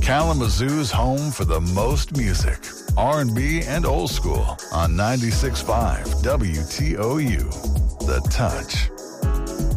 Kalamazoo's home for the most music, R&B, and old school on 96.5 WTOU. The Touch.